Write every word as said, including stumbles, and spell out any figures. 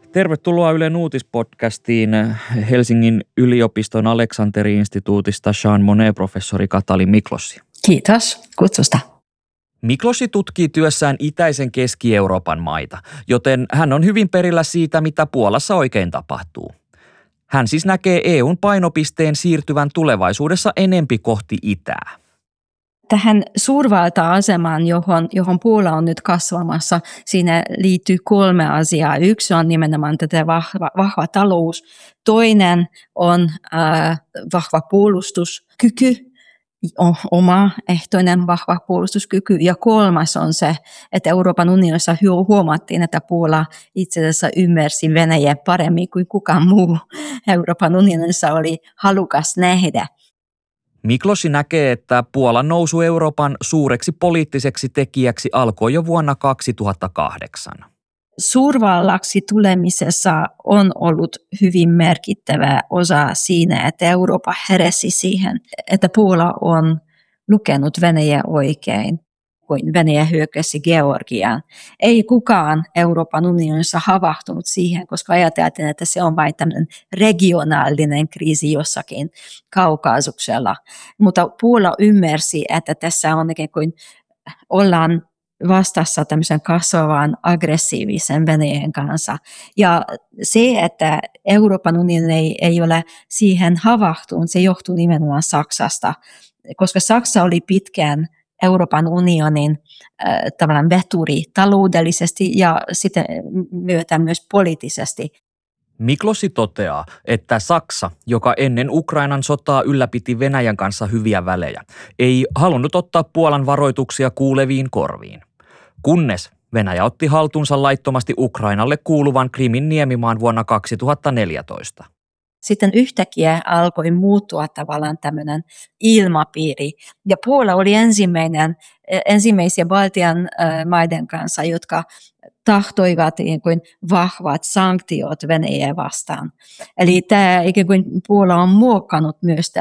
Tervetuloa Ylen uutispodcastiin Helsingin yliopiston Aleksanteri-instituutista Jean Monnet-professori Katalin Miklósi. Kiitos kutsusta. Miklósi tutkii työssään itäisen Keski-Euroopan maita, joten hän on hyvin perillä siitä, mitä Puolassa oikein tapahtuu. Hän siis näkee E U:n painopisteen siirtyvän tulevaisuudessa enempi kohti itää. Tähän suurvalta-asemaan, johon, johon Puola on nyt kasvamassa, siinä liittyy kolme asiaa. Yksi on nimenomaan tätä vahva, vahva talous, toinen on äh, vahva puolustuskyky, oma ehtoinen vahva puolustuskyky, ja kolmas on se, että Euroopan unionissa huomattiin, että Puola itse asiassa ymmärsi Venäjää paremmin kuin kukaan muu Euroopan unionissa oli halukas nähdä. Miklósi näkee, että Puolan nousu Euroopan suureksi poliittiseksi tekijäksi alkoi jo vuonna kaksituhattakahdeksan. Suurvallaksi tulemisessa on ollut hyvin merkittävä osa siinä, että Eurooppa heräsi siihen, että Puola on lukenut Venäjää oikein, kun Venäjä hyökkäsi Georgiaan. Ei kukaan Euroopan unionissa havahtunut siihen, koska ajateltiin, että se on vain tämmöinen regionaalinen kriisi jossakin Kaukaasuksella. Mutta Puola ymmärsi, että tässä on ikään kuin ollaan vastassa tämmöisen kasvavan aggressiivisen Venäjän kanssa. Ja se, että Euroopan unioni ei, ei ole siihen havahtunut, se johtuu nimenomaan Saksasta, koska Saksa oli pitkään Euroopan unionin äh, tavallaan veturi taloudellisesti ja sitten myötä myös poliittisesti. Miklósi toteaa, että Saksa, joka ennen Ukrainan sotaa ylläpiti Venäjän kanssa hyviä välejä, ei halunnut ottaa Puolan varoituksia kuuleviin korviin. Kunnes Venäjä otti haltuunsa laittomasti Ukrainalle kuuluvan Krimin niemimaan vuonna kaksituhattaneljätoista. Sitten yhtäkkiä alkoi muuttua tavallaan tämmöinen ilmapiiri. Ja Puola oli ensimmäinen, ensimmäisiä Baltian maiden kanssa, jotka tahtoivat ikään kuin vahvat sanktiot Venäjää vastaan. Eli tämä ikään kuin Puola on muokannut myös